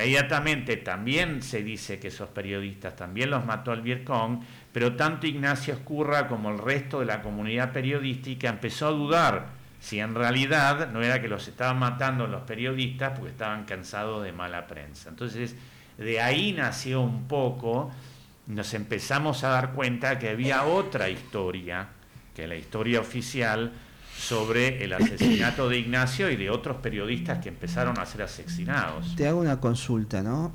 inmediatamente también se dice que esos periodistas también los mató el Vietcong, pero tanto Ignacio Ezcurra como el resto de la comunidad periodística empezó a dudar si en realidad no era que los estaban matando los periodistas porque estaban cansados de mala prensa. Entonces, de ahí nació un poco, nos empezamos a dar cuenta que había otra historia, que la historia oficial, sobre el asesinato de Ignacio y de otros periodistas que empezaron a ser asesinados. Te hago una consulta, ¿no?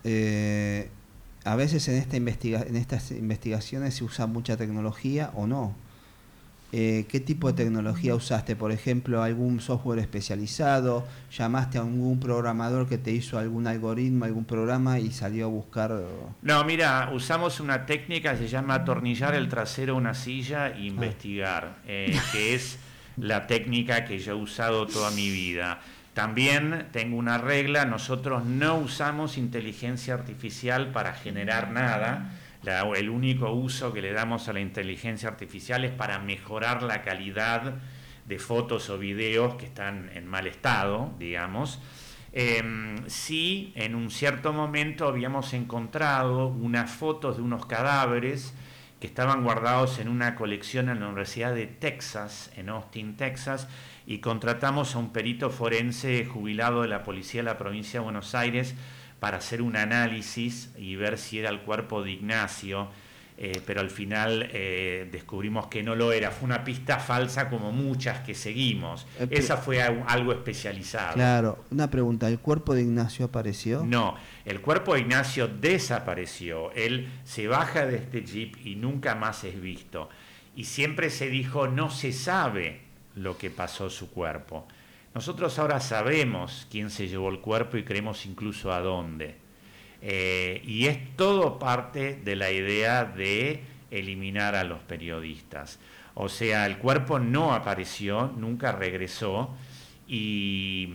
A veces en estas investigaciones se usa mucha tecnología o no. ¿Qué tipo de tecnología usaste? Por ejemplo, ¿algún software especializado? ¿Llamaste a algún programador que te hizo algún algoritmo, algún programa y salió a buscar? No, mira, usamos una técnica que se llama atornillar el trasero a una silla e investigar, que es la técnica que yo he usado toda mi vida. También tengo una regla: nosotros no usamos inteligencia artificial para generar nada. El único uso que le damos a la inteligencia artificial es para mejorar la calidad de fotos o videos que están en mal estado, digamos. Sí, en un cierto momento habíamos encontrado unas fotos de unos cadáveres que estaban guardados en una colección en la Universidad de Texas, en Austin, Texas, y contratamos a un perito forense jubilado de la Policía de la Provincia de Buenos Aires para hacer un análisis y ver si era el cuerpo de Ignacio, pero al final descubrimos que no lo era. Fue una pista falsa como muchas que seguimos. Esa fue algo especializado. Claro, una pregunta, ¿el cuerpo de Ignacio apareció? No, el cuerpo de Ignacio desapareció. Él se baja de este jeep y nunca más es visto. Y siempre se dijo, no se sabe lo que pasó a su cuerpo. Nosotros ahora sabemos quién se llevó el cuerpo y creemos incluso a dónde. Y es todo parte de la idea de eliminar a los periodistas. O sea, el cuerpo no apareció, nunca regresó y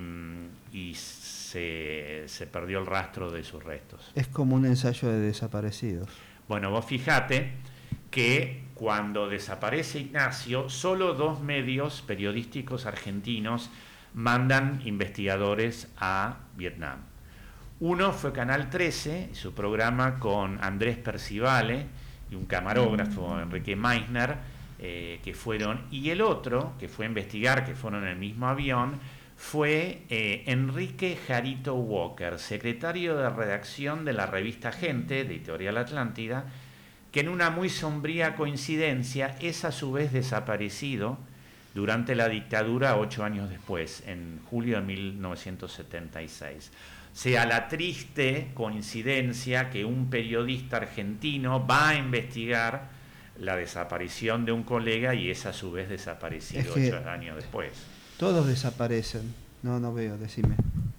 se perdió el rastro de sus restos. Es como un ensayo de desaparecidos. Bueno, vos fijate que cuando desaparece Ignacio, solo 2 medios periodísticos argentinos mandan investigadores a Vietnam. Uno fue Canal 13, su programa con Andrés Percivale y un camarógrafo, Enrique Meissner, que fueron, y el otro, que fue a investigar, que fueron en el mismo avión, fue Enrique Jarito Walker, secretario de redacción de la revista Gente, de Editorial Atlántida, que en una muy sombría coincidencia es a su vez desaparecido durante la dictadura 8 años después, en julio de 1976. O sea, la triste coincidencia que un periodista argentino va a investigar la desaparición de un colega y es a su vez desaparecido 8 años después. Todos desaparecen. No veo, decime.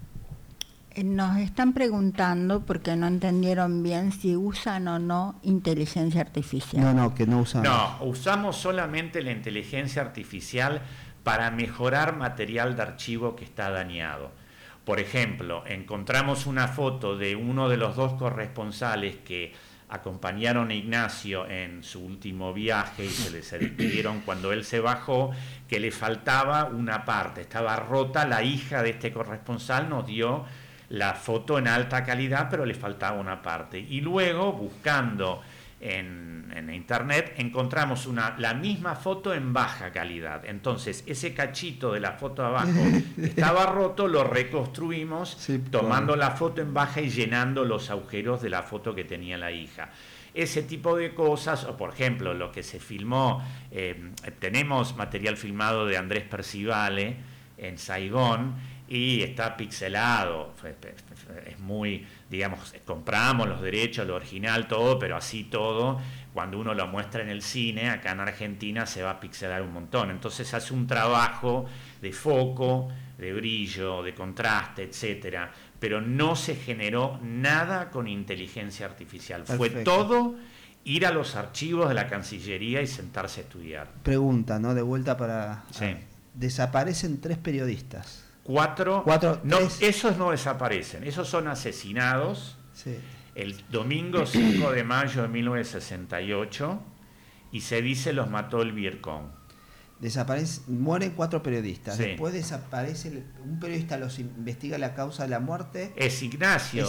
Nos están preguntando, porque no entendieron bien, si usan o no inteligencia artificial. No, que no usamos. No, usamos solamente la inteligencia artificial para mejorar material de archivo que está dañado. Por ejemplo, encontramos una foto de uno de los 2 corresponsales que acompañaron a Ignacio en su último viaje y se despidieron cuando él se bajó, que le faltaba una parte, estaba rota. La hija de este corresponsal nos dio la foto en alta calidad, pero le faltaba una parte. Y luego, buscando en internet, encontramos la misma foto en baja calidad. Entonces, ese cachito de la foto abajo que estaba roto, lo reconstruimos, sí, tomando la foto en baja y llenando los agujeros de la foto que tenía la hija. Ese tipo de cosas, o por ejemplo, lo que se filmó, tenemos material filmado de Andrés Percivale en Saigón, y está pixelado, es muy, digamos, compramos los derechos, lo original, todo, pero así todo, cuando uno lo muestra en el cine, acá en Argentina se va a pixelar un montón. Entonces hace un trabajo de foco, de brillo, de contraste, etcétera, pero no se generó nada con inteligencia artificial. Perfecto. Fue todo ir a los archivos de la Cancillería y sentarse a estudiar. Pregunta, ¿no? De vuelta para... Sí. Desaparecen 3 periodistas. 4, no, esos no desaparecen, esos son asesinados. Sí. El domingo 5 de mayo de 1968, y se dice los mató el Vietcong. Mueren 4 periodistas. Sí. Después desaparece un periodista, los investiga la causa de la muerte. Es Ignacio.